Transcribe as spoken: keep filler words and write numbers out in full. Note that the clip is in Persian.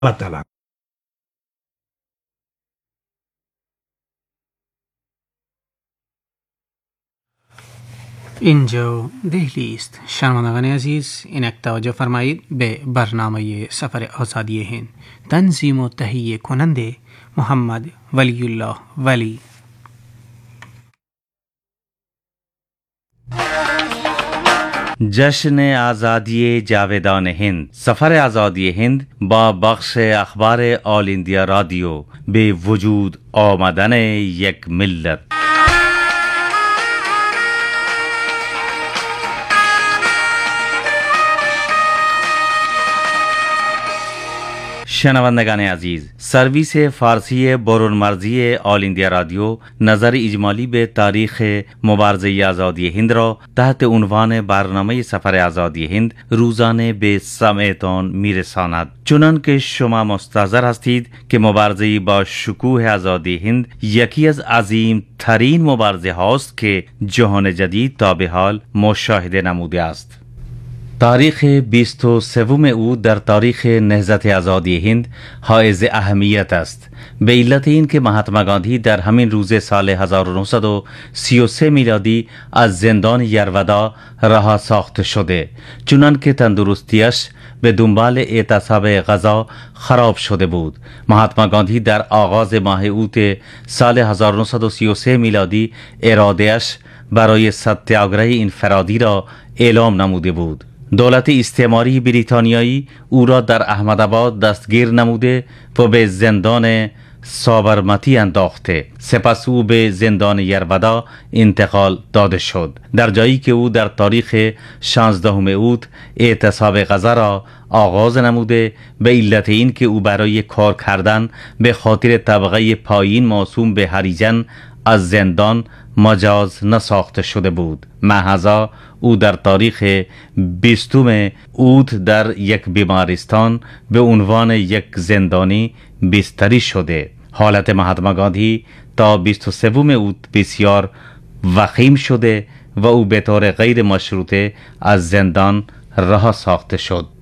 Allah Ta'ala. اینجا دهلی است. شنوندگان عزیز، اینک توجه فرمایید به برنامه سفر آزادی هند. تنظیم و تهیه کننده محمد ولی الله ولی. جشن آزادی جاودان هند. سفر آزادی هند با بخش اخبار آل اندیا رادیو به وجود آمدن یک ملت. شنوندگان عزیز، سرویس فارسی برون مرزی آل اندیا رادیو نظر اجمالی به تاریخ مبارزه آزادی هند را تحت عنوان برنامه سفر آزادی هند روزانه به سمعتان میرساند. چنان که شما مستحضر هستید که مبارزه با شکوه آزادی هند یکی از عظیم ترین مبارزه هاست که جهان جدید تا به حال مشاهده نموده است. تاریخ بیست و سوم او در تاریخ نهضت آزادی هند حائز اهمیت است، به علت این که مهاتما گاندھی در همین روز سال هزار و نهصد و سی و سه میلادی از زندان یرودا رها ساخته شده، چنان که تندرستیش به دنبال اعتصاب غذا خراب شده بود. مهاتما گاندھی در آغاز ماه اوت سال هزار و نهصد و سی و سه میلادی ارادهش برای ستیاگرهی انفرادی را اعلام نموده بود. دولت استعماری بریتانیایی او را در احمدآباد دستگیر نموده و به زندان سابرمتی انداخته. سپس او به زندان یرودا انتقال داده شد، در جایی که او در تاریخ شانزدهم اوت اعتصاب غذا را آغاز نموده، به علت این که او برای کار کردن به خاطر طبقه پایین موسوم به هریجن از زندان مجاز نساخته شده بود. محضا او در تاریخ بیستم اوت در یک بیمارستان به عنوان یک زندانی بستری شده. حالت مهاتما گاندھی تا بیست و سوم اوت بسیار وخیم شده و او به طور غیر مشروطه از زندان رها ساخته شد.